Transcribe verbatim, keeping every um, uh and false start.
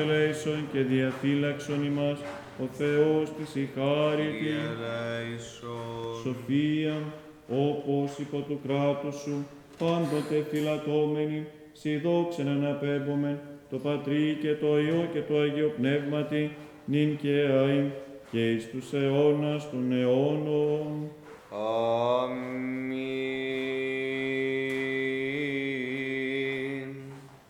ελέησον και διαφύλαξον ημάς, ο Θεός της η χάρητη. Σοφία, όπως υπό του κράτους σου, πάντοτε φυλατώμενοι, σοι δόξεν αναπέμπομεν, το Πατρί και το Υιό και το Αγίο Πνεύματι, νυν και αΐ, και εις τους αιώνας των αιώνων.